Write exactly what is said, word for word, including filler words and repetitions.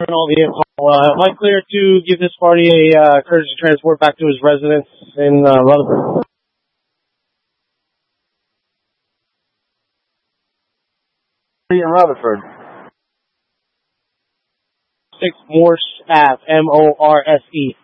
All vehicle. Uh, am I clear to give this party a uh, courtesy transport back to his residence in uh, Rutherford? In Rutherford. six Morse Ave, M O R S E.